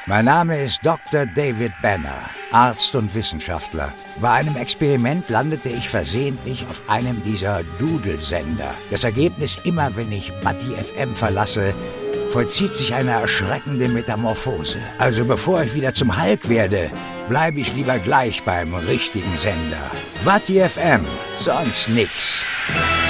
Mein Name ist Dr. David Banner, Arzt und Wissenschaftler. Bei einem Experiment landete ich versehentlich auf einem dieser Doodle-Sender. Das Ergebnis: immer wenn ich Buddy FM verlasse, vollzieht sich eine erschreckende Metamorphose. Also bevor ich wieder zum Hulk werde, bleibe ich lieber gleich beim richtigen Sender. Buddy FM, sonst nix.